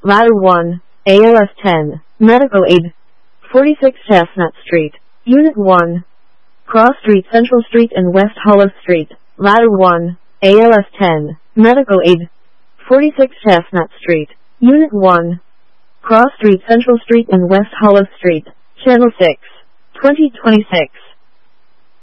Ladder 1, ALS 10, Medical Aid, 46 Chestnut Street, Unit 1, Cross Street, Central Street and West Hollow Street. Ladder 1, ALS 10, Medical Aid, 46 Chestnut Street, Unit 1, Cross Street, Central Street and West Hollow Street. Channel 6, 2026.